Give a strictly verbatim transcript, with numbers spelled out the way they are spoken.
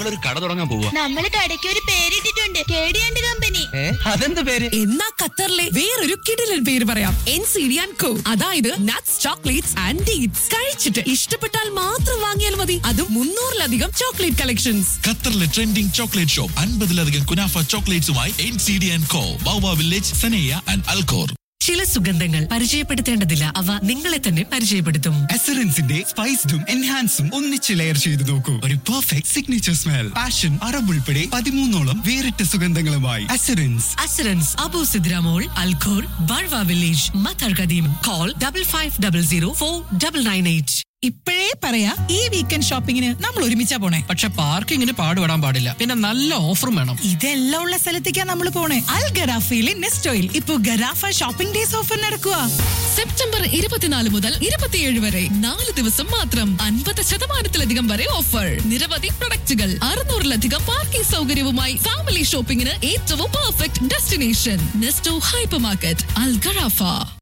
ഞങ്ങളൊരു കട തുടങ്ങാൻ പോവാ. നമ്മള് കടയ്ക്ക് ഒരു പേരിട്ടിട്ടുണ്ട്, കേടിയാണ്ട് കമ്പനി. അതെന്ത് പേര്? എന്നാ ഖത്തറിലെ വേറൊരു കിടിലൻ പേര് പറയാം, എൻ സി ഡി ആൻഡ് കോ. അതായത് നട്ട്സ്, ചോക്ലേറ്റ്സ് ആൻഡ് ഡേറ്റ്സ്. കഴിച്ചിട്ട് ഇഷ്ടപ്പെട്ടാൽ മാത്രം വാങ്ങിയാൽ മതി, അതും മുന്നൂറിലധികം ചോക്ലേറ്റ് കളക്ഷൻസ്. ഖത്തറിലെ ട്രെൻഡിംഗ് ചോക്ലേറ്റ് ഷോപ്പ് അൻപതിലധികം kunafa ചോക്ലേറ്റ്സുമായി N C D and co, വൗവ village, സനേയ and അൽകോർ. ചില സുഗന്ധങ്ങൾ പരിചയപ്പെടുത്തേണ്ടതില്ല, അവ നിങ്ങളെ തന്നെ പരിചയപ്പെടുത്തും. എസറൻസിന്റെ സ്പൈസ്ഡും എൻഹാൻസും ഒന്നിച്ച് ലെയർ ചെയ്ത് നോക്കൂ. ഒരു perfect signature smell. Passion, Arab ഉൾപ്പെടെ പതിമൂന്നോളം വേറിട്ട സുഗന്ധങ്ങളുമായി എസറൻസ്. അസുരൻസ്, Abu സിദ്രാമോൾ, Al Khor, Barwa village, Mattar കദീം. Call double five double zero four double nine eight. ഇപ്പോഴേ പറയാ, ഈ വീക്കെൻഡ് ഷോപ്പിങ്ങിന് നമ്മൾ ഒരുമിച്ചാ പോണേ. പക്ഷെ പാർക്കിങ്ങിന് പാടുപെടാൻ പാടില്ല, പിന്നെ നല്ല ഓഫറും വേണം. ഇതെല്ലാം ഉള്ള സ്ഥലത്തേക്കാ നമ്മൾ പോണേ. അൽ ഗറാഫയിലെ നെസ്റ്റോയിൽ ഇപ്പൊ ഗറാഫ ഷോപ്പിംഗ് ഡേയ്സ് ഓഫർ നടക്കുക. സെപ്റ്റംബർ ഇരുപത്തിനാല് മുതൽ ഇരുപത്തിയേഴ് വരെ നാല് ദിവസം മാത്രം അൻപത് ശതമാനത്തിലധികം വരെ ഓഫർ. നിരവധി പ്രൊഡക്റ്റുകൾ, അറുന്നൂറിലധികം പാർക്കിംഗ് സൗകര്യവുമായി ഫാമിലി ഷോപ്പിംഗിന് ഏറ്റവും perfect destination Nesto hyper market, അൽ ഗറാഫ.